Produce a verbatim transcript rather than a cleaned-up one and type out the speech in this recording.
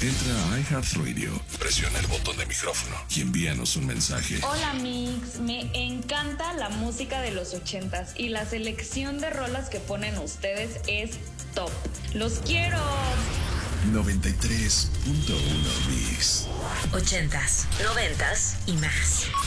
Entra a iHeartRadio, presiona el botón de micrófono y envíanos un mensaje. Hola Mix, me encanta la música de los ochentas y la selección de rolas que ponen ustedes es top. ¡Los quiero! noventa y tres punto uno Mix. Ochentas, noventas y más.